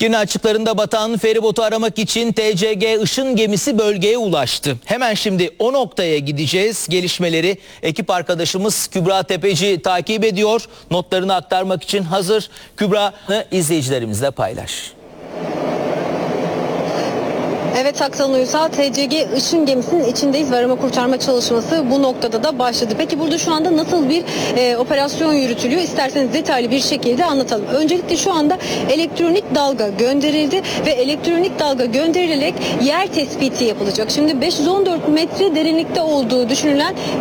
Girne açıklarında batan feribotu aramak için TCG Işın gemisi bölgeye ulaştı. Hemen şimdi o noktaya gideceğiz. Gelişmeleri ekip arkadaşımız Kübra Tepeci takip ediyor. Notlarını aktarmak için hazır. Kübra'nı izleyicilerimizle paylaş. Evet Aksan Uysal, TCG Işın gemisinin içindeyiz ve arama kurtarma çalışması bu noktada da başladı. Peki burada şu anda nasıl bir operasyon yürütülüyor? İsterseniz detaylı bir şekilde anlatalım. Öncelikle şu anda elektronik dalga gönderildi ve elektronik dalga gönderilerek yer tespiti yapılacak. Şimdi 514 metre derinlikte olduğu düşünülen